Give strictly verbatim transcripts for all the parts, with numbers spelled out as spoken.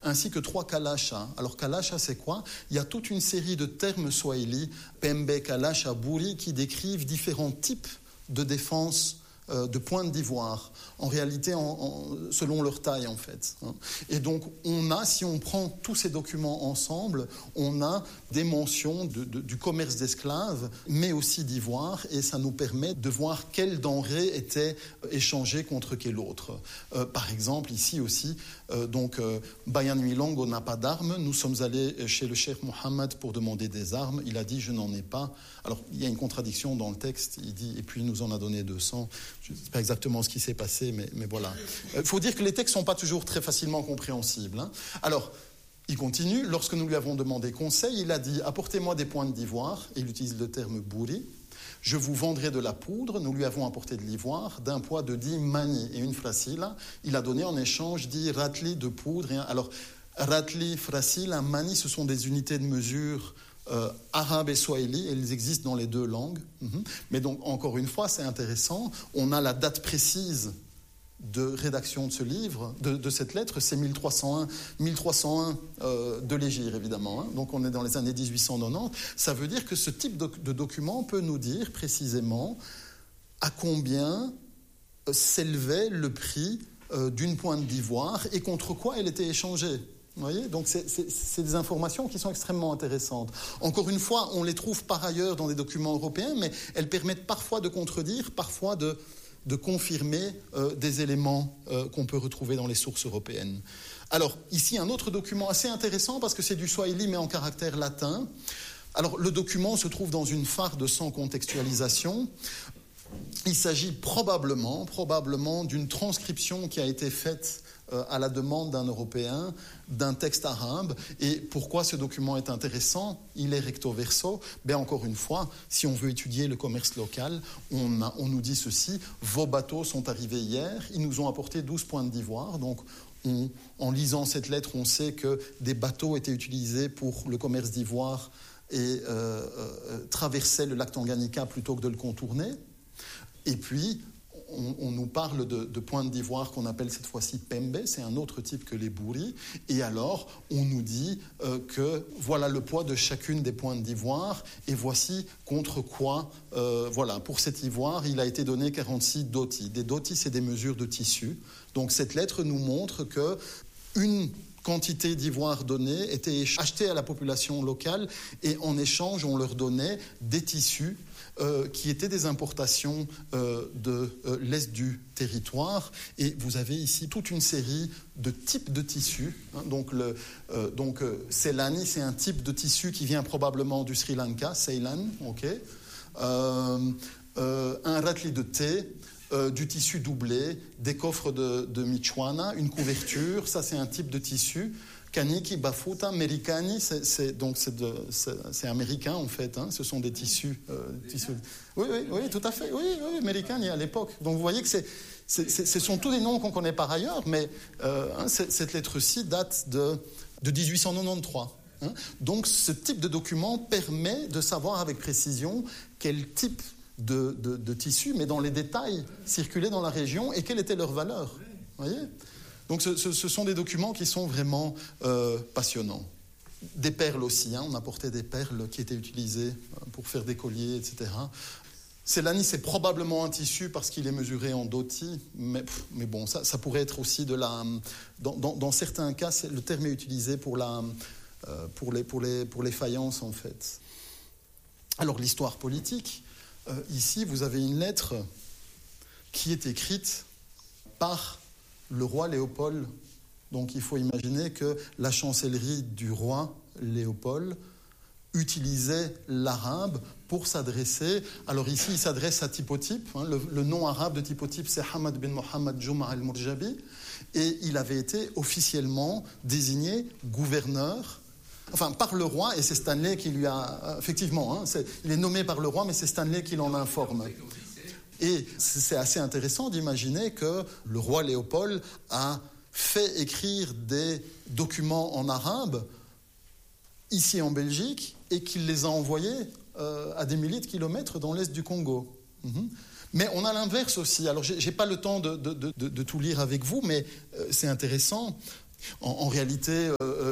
ainsi que trois kalasha. Alors kalasha, c'est quoi? Il y a toute une série de termes swahili, pembe, kalasha, buri, qui décrivent différents types de défense euh, de pointe d'ivoire, en réalité en, en, selon leur taille en fait. Hein. Et donc on a, si on prend tous ces documents ensemble, on a des mentions de, de, du commerce d'esclaves, mais aussi d'ivoire, et ça nous permet de voir quelles denrées étaient échangées contre quelle autre. Euh, par exemple, ici aussi, euh, donc euh, Bayan Milongo n'a pas d'armes, nous sommes allés chez le cheikh Mohammed pour demander des armes, il a dit je n'en ai pas. Alors il y a une contradiction dans le texte, il dit et puis il nous en a donné deux cents. Je ne sais pas exactement ce qui s'est passé, mais, mais voilà. Il euh, faut dire que les textes ne sont pas toujours très facilement compréhensibles. Hein. Alors, il continue. Lorsque nous lui avons demandé conseil, il a dit « Apportez-moi des pointes d'ivoire ». Il utilise le terme « bouri ». « Je vous vendrai de la poudre ». Nous lui avons apporté de l'ivoire d'un poids de dix mani et une fracila. Il a donné en échange dix ratli de poudre. Et un... Alors, ratli, fracila, mani, ce sont des unités de mesure Euh, arabe et swahili, elles existent dans les deux langues. Mm-hmm. Mais donc, encore une fois, c'est intéressant. On a la date précise de rédaction de ce livre, de, de cette lettre, c'est mille trois cent un, mille trois cent un euh, de l'Égir, évidemment. Hein. Donc, on est dans les années dix-huit cent quatre-vingt-dix. Ça veut dire que ce type de, de document peut nous dire précisément à combien euh, s'élevait le prix euh, d'une pointe d'ivoire et contre quoi elle était échangée. Vous voyez, donc c'est, c'est, c'est des informations qui sont extrêmement intéressantes. Encore une fois, on les trouve par ailleurs dans des documents européens, mais elles permettent parfois de contredire, parfois de, de confirmer euh, des éléments euh, qu'on peut retrouver dans les sources européennes. Alors, ici, un autre document assez intéressant, parce que c'est du swahili, mais en caractère latin. Alors, le document se trouve dans une farde sans contextualisation. Il s'agit probablement, probablement d'une transcription qui a été faite euh, à la demande d'un Européen, d'un texte arabe. Et pourquoi ce document est intéressant? Il est recto verso. Ben encore une fois, si on veut étudier le commerce local, on, a, on nous dit ceci: vos bateaux sont arrivés hier, ils nous ont apporté douze pointes d'ivoire. Donc, on, en lisant cette lettre, on sait que des bateaux étaient utilisés pour le commerce d'ivoire et euh, euh, traversaient le lac Tanganyika plutôt que de le contourner. Et puis, on, on nous parle de, de pointes d'ivoire qu'on appelle cette fois-ci pembe, c'est un autre type que les bouri. Et alors, on nous dit euh, que voilà le poids de chacune des pointes d'ivoire, et voici contre quoi, euh, voilà, pour cet ivoire, il a été donné quarante-six doti. Des doti, c'est des mesures de tissu. Donc, cette lettre nous montre que une quantité d'ivoire donnée était achetée à la population locale, et en échange, on leur donnait des tissus Euh, qui étaient des importations euh, de euh, l'est du territoire. Et vous avez ici toute une série de types de tissus. Hein. Donc, le, euh, donc euh, Ceylani, c'est un type de tissu qui vient probablement du Sri Lanka, Ceylan, ok. Euh, euh, un ratli de thé, euh, du tissu doublé, des coffres de, de Michoana, une couverture, ça c'est un type de tissu. Kaniki, Bafuta, Mericani, c'est, c'est, donc c'est, de, c'est, c'est américain en fait, hein, ce sont des tissus, euh, tissus. Oui, oui, oui, tout à fait, oui, oui, Mericani à l'époque. Donc vous voyez que c'est, c'est, c'est, ce sont tous des noms qu'on connaît par ailleurs, mais euh, hein, cette lettre-ci date de, de dix-huit cent quatre-vingt-treize. Hein. Donc ce type de document permet de savoir avec précision quel type de, de, de tissu, mais dans les détails, circulait dans la région et quelle était leur valeur. Vous voyez ? Donc ce, ce, ce sont des documents qui sont vraiment euh, passionnants. Des perles aussi, hein, on apportait des perles qui étaient utilisées pour faire des colliers, et cetera. Ceylani, c'est probablement un tissu parce qu'il est mesuré en doti, mais, mais bon, ça, ça pourrait être aussi de la... Dans, dans, dans certains cas, c'est, le terme est utilisé pour, la, euh, pour, les, pour, les, pour les faïences, en fait. Alors, l'histoire politique, euh, ici, vous avez une lettre qui est écrite par le roi Léopold. Donc il faut imaginer que la chancellerie du roi Léopold utilisait l'arabe pour s'adresser. Alors ici, il s'adresse à Typotype. Hein, le, le nom arabe de Typotype, c'est Hamad bin Mohammed Juma al-Murjabi. Et il avait été officiellement désigné gouverneur, enfin par le roi, et c'est Stanley qui lui a... Effectivement, hein, c'est, il est nommé par le roi, mais c'est Stanley qui l'en informe. Et c'est assez intéressant d'imaginer que le roi Léopold a fait écrire des documents en arabe ici en Belgique et qu'il les a envoyés euh, à des milliers de kilomètres dans l'est du Congo. Mm-hmm. Mais on a l'inverse aussi. Alors, j'ai, j'ai pas le temps de, de, de, de tout lire avec vous, mais euh, c'est intéressant. En, en réalité, euh,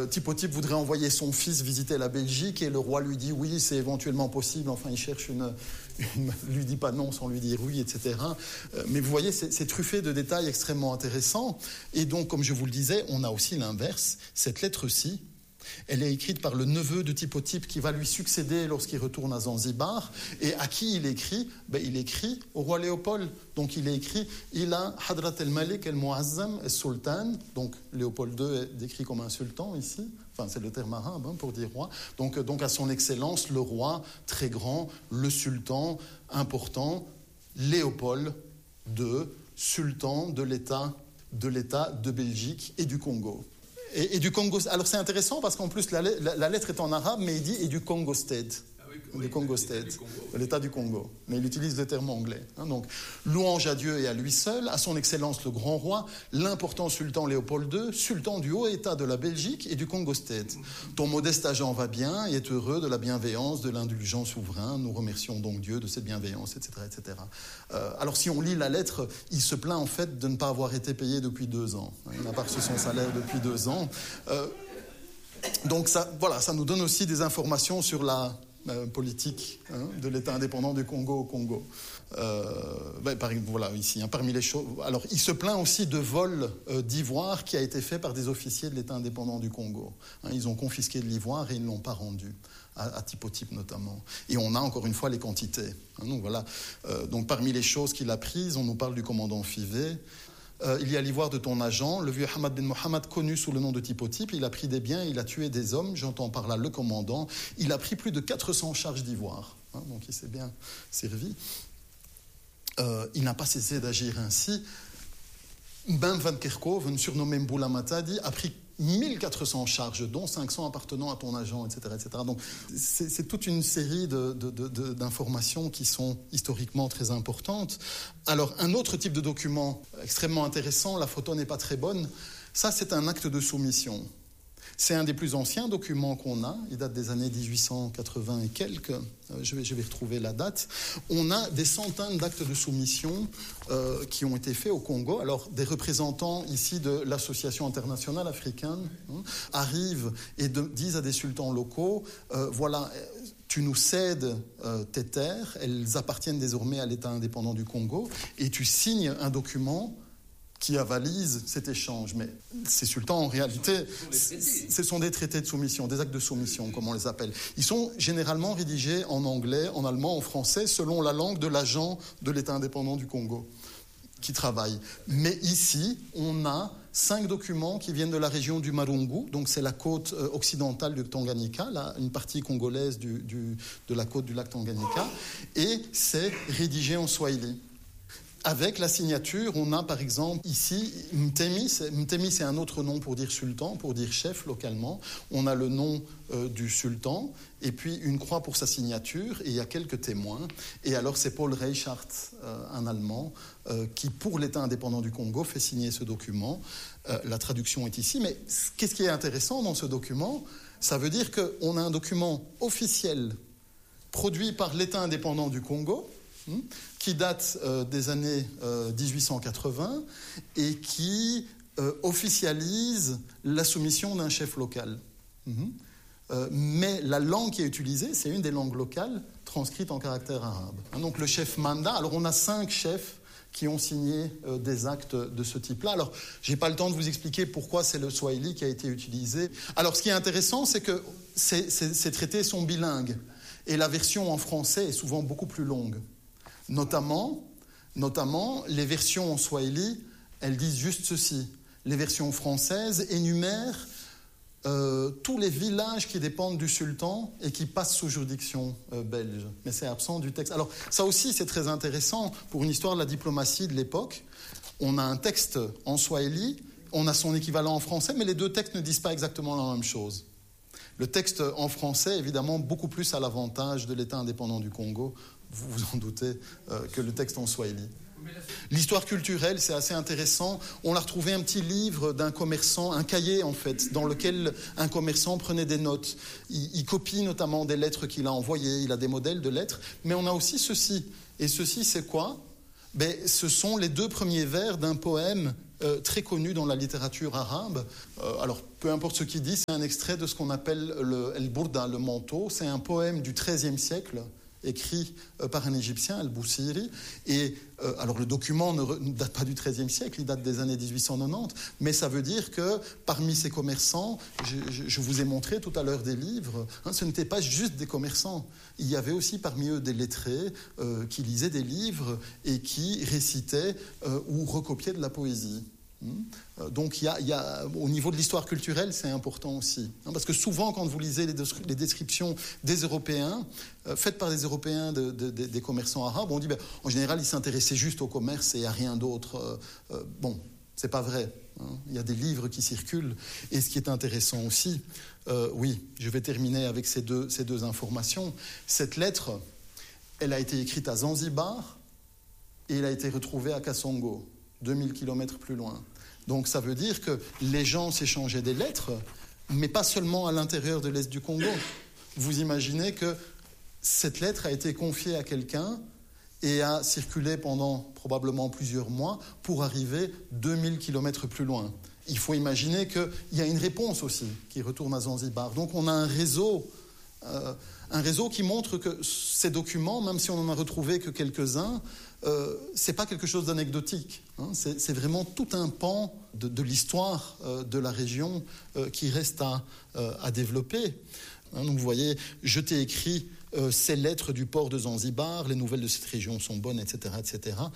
euh, Tipotip voudrait envoyer son fils visiter la Belgique et le roi lui dit oui, c'est éventuellement possible. Enfin, il cherche une... une lui dit pas non sans lui dire oui, et cetera. Euh, mais vous voyez, c'est, c'est truffé de détails extrêmement intéressants. Et donc, comme je vous le disais, on a aussi l'inverse. Cette lettre-ci, elle est écrite par le neveu de Tipotip qui va lui succéder lorsqu'il retourne à Zanzibar. Et à qui il écrit? Ben, il écrit au roi Léopold. Donc il est écrit « Ila Hadrat el-Malik el-Muazzam el-Sultan ». Donc Léopold deux est décrit comme un sultan ici. Enfin, c'est le terme arabe hein, pour dire roi. Donc, donc à son excellence, le roi très grand, le sultan important, Léopold deux, sultan de l'État, de l'État de Belgique et du Congo. Et, et du Congo. Alors c'est intéressant parce qu'en plus la, la, la lettre est en arabe, mais il dit et du Congo State. Ah oui, oui, du Congo State, du Congo, oui. L'État du Congo. Mais il utilise le terme anglais. Hein, donc louange à Dieu et à lui seul, à son excellence le grand roi, l'important sultan Léopold deux, sultan du haut État de la Belgique et du Congo State. Ton modeste agent va bien et est heureux de la bienveillance de l'indulgent souverain. Nous remercions donc Dieu de cette bienveillance, et cetera, et cetera. Euh, alors si on lit la lettre, il se plaint en fait de ne pas avoir été payé depuis deux ans. Il n'a pas reçu son salaire depuis deux ans. Euh, donc ça, voilà, ça nous donne aussi des informations sur la euh, politique hein, de l'État indépendant du Congo au Congo. Euh, ben, par, voilà, ici, hein, parmi les choses. Alors, il se plaint aussi de vol euh, d'ivoire qui a été fait par des officiers de l'État indépendant du Congo. Hein, ils ont confisqué de l'ivoire et ils ne l'ont pas rendu. À, à Tipotip notamment. Et on a encore une fois les quantités. Hein, donc voilà. Euh, donc parmi les choses qu'il a prises, on nous parle du commandant Fivet. Euh, il y a l'ivoire de ton agent, le vieux Hamad Ben Mohamed, connu sous le nom de Tipotip. Il a pris des biens, il a tué des hommes, j'entends par là le commandant. Il a pris plus de quatre cents charges d'ivoire. Hein, donc il s'est bien servi. Euh, il n'a pas cessé d'agir ainsi. Ben Van Kerkhove, surnommé Mboula Matadi, a pris mille quatre cents charges, dont cinq cents appartenant à ton agent, et cetera, et cetera. Donc, c'est, c'est toute une série de, de, de, de, d'informations qui sont historiquement très importantes. Alors, un autre type de document extrêmement intéressant, la photo n'est pas très bonne, ça, c'est un acte de soumission. C'est un des plus anciens documents qu'on a. Il date des années dix-huit cent quatre-vingts et quelques. Euh, je, vais, je vais retrouver la date. On a des centaines d'actes de soumission euh, qui ont été faits au Congo. Alors, des représentants ici de l'Association internationale africaine hein, arrivent et de, disent à des sultans locaux, euh, voilà, tu nous cèdes euh, tes terres, elles appartiennent désormais à l'État indépendant du Congo, et tu signes un document qui avalise cet échange. Mais ces sultans, en réalité, ce sont des traités de soumission, des actes de soumission, comme on les appelle. Ils sont généralement rédigés en anglais, en allemand, en français, selon la langue de l'agent de l'État indépendant du Congo qui travaille. Mais ici, on a cinq documents qui viennent de la région du Marungu, donc c'est la côte occidentale du Tanganyika, là, une partie congolaise du, du, de la côte du lac Tanganyika, et c'est rédigé en swahili. Avec la signature, on a par exemple ici Mtemi, c'est, Mtemi c'est un autre nom pour dire sultan, pour dire chef localement. On a le nom euh, du sultan et puis une croix pour sa signature et il y a quelques témoins. Et alors c'est Paul Reichhardt, euh, un Allemand, euh, qui pour l'État indépendant du Congo fait signer ce document. Euh, la traduction est ici, mais qu'est-ce qui est intéressant dans ce document? Ça veut dire qu'on a un document officiel produit par l'État indépendant du Congo, qui date euh, des années euh, dix-huit cent quatre-vingts et qui euh, officialise la soumission d'un chef local. Mm-hmm. Euh, mais la langue qui est utilisée, c'est une des langues locales transcrites en caractère arabe. Hein, donc le chef Manda, alors on a cinq chefs qui ont signé euh, des actes de ce type-là. Alors, je n'ai pas le temps de vous expliquer pourquoi c'est le swahili qui a été utilisé. Alors, ce qui est intéressant, c'est que ces, ces, ces traités sont bilingues et la version en français est souvent beaucoup plus longue. Notamment, notamment, les versions en swahili, elles disent juste ceci. Les versions françaises énumèrent euh, tous les villages qui dépendent du sultan et qui passent sous juridiction euh, belge. Mais c'est absent du texte. Alors, ça aussi, c'est très intéressant pour une histoire de la diplomatie de l'époque. On a un texte en swahili, on a son équivalent en français, mais les deux textes ne disent pas exactement la même chose. Le texte en français, évidemment, beaucoup plus à l'avantage de l'État indépendant du Congo, vous vous en doutez, euh, que le texte en swahili. L'histoire culturelle, c'est assez intéressant. On a retrouvé un petit livre d'un commerçant, un cahier en fait, dans lequel un commerçant prenait des notes. Il, il copie notamment des lettres qu'il a envoyées, il a des modèles de lettres, mais on a aussi ceci. Et ceci, c'est quoi ? ben, ce sont les deux premiers vers d'un poème euh, très connu dans la littérature arabe. Euh, alors, peu importe ce qu'il dit, c'est un extrait de ce qu'on appelle le El Burda, le manteau. C'est un poème du treizième siècle, écrit euh, par un Égyptien, Al-Bousiri. Et euh, alors le document ne, re, ne date pas du treizième siècle, il date des années dix-huit cent quatre-vingt-dix, mais ça veut dire que parmi ces commerçants, je, je, je vous ai montré tout à l'heure des livres, hein, ce n'étaient pas juste des commerçants. Il y avait aussi parmi eux des lettrés euh, qui lisaient des livres et qui récitaient euh, ou recopiaient de la poésie. Donc il y a, il y a, au niveau de l'histoire culturelle, c'est important aussi. Hein, parce que souvent, quand vous lisez les, les descriptions des Européens, euh, faites par des Européens, de, de, de, des commerçants arabes, on dit ben, en général, ils s'intéressaient juste au commerce et à rien d'autre. Euh, euh, bon, c'est pas vrai. Hein. Il y a des livres qui circulent. Et ce qui est intéressant aussi, euh, oui, je vais terminer avec ces deux, ces deux informations. Cette lettre, elle a été écrite à Zanzibar et elle a été retrouvée à Kassongo, deux mille kilomètres plus loin. Donc ça veut dire que les gens s'échangeaient des lettres, mais pas seulement à l'intérieur de l'Est du Congo. Vous imaginez que cette lettre a été confiée à quelqu'un et a circulé pendant probablement plusieurs mois pour arriver deux mille kilomètres plus loin. Il faut imaginer qu'il y a une réponse aussi qui retourne à Zanzibar. Donc on a un réseau, euh, un réseau qui montre que ces documents, même si on n'en a retrouvé que quelques-uns, Euh, c'est pas quelque chose d'anecdotique. Hein, c'est, c'est vraiment tout un pan de, de l'histoire euh, de la région euh, qui reste à, euh, à développer. Hein, donc vous voyez, je t'ai écrit euh, ces lettres du port de Zanzibar, les nouvelles de cette région sont bonnes, et cetera, et cetera.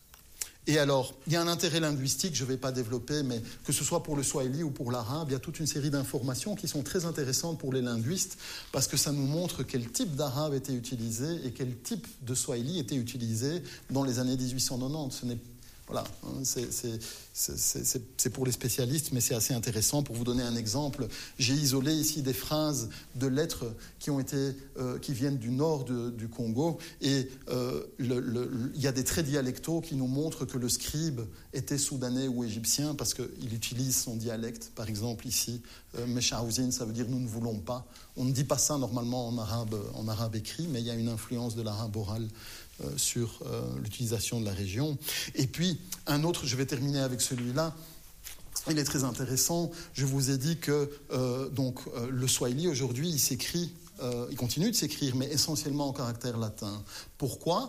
Et alors, il y a un intérêt linguistique, je ne vais pas développer, mais que ce soit pour le swahili ou pour l'arabe, il y a toute une série d'informations qui sont très intéressantes pour les linguistes parce que ça nous montre quel type d'arabe était utilisé et quel type de swahili était utilisé dans les années dix-huit cent quatre-vingt-dix. Ce n'est Voilà, c'est, c'est, c'est, c'est, c'est pour les spécialistes, mais c'est assez intéressant. Pour vous donner un exemple, j'ai isolé ici des phrases de lettres qui, ont été, euh, qui viennent du nord de, du Congo, et euh, le, le, il y a des traits dialectaux qui nous montrent que le scribe était soudanais ou égyptien, parce qu'il utilise son dialecte. Par exemple, ici, euh, Meshaouzine, ça veut dire « nous ne voulons pas ». On ne dit pas ça normalement en arabe, en arabe écrit, mais il y a une influence de l'arabe oral Euh, sur euh, l'utilisation de la région. Et puis, un autre, je vais terminer avec celui-là, il est très intéressant. Je vous ai dit que euh, donc, euh, le swahili, aujourd'hui, il s'écrit, euh, il continue de s'écrire, mais essentiellement en caractère latin. Pourquoi ?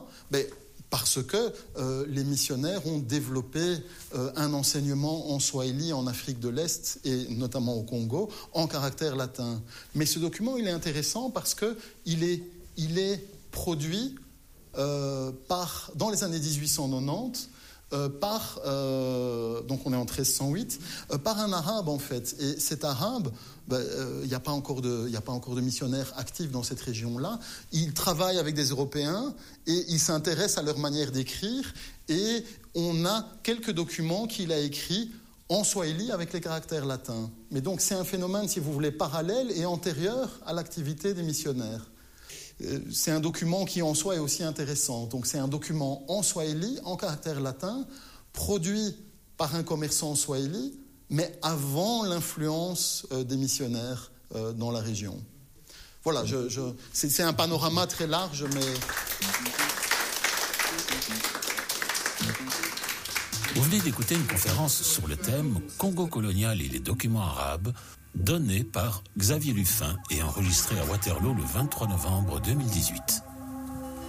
Ben, parce que euh, les missionnaires ont développé euh, un enseignement en swahili en Afrique de l'Est, et notamment au Congo, en caractère latin. Mais ce document, il est intéressant parce qu'il est, il est produit Euh, par, dans les années dix-huit cent quatre-vingt-dix, euh, par, euh, donc on est en treize cent huit, euh, par un arabe en fait. Et cet arabe, il ben, n'y euh, a pas encore de, y a pas encore de missionnaires actifs dans cette région-là. Il travaille avec des Européens et il s'intéresse à leur manière d'écrire. Et on a quelques documents qu'il a écrits en swahili avec les caractères latins. Mais donc c'est un phénomène, si vous voulez, parallèle et antérieur à l'activité des missionnaires. C'est un document qui en soi est aussi intéressant. Donc c'est un document en swahili, en caractère latin, produit par un commerçant swahili, mais avant l'influence euh, des missionnaires euh, dans la région. Voilà, je, je, c'est, c'est un panorama très large, mais... Vous venez d'écouter une conférence sur le thème « Congo colonial et les documents arabes » donnée par Xavier Luffin et enregistrée à Waterloo le vingt-trois novembre deux mille dix-huit.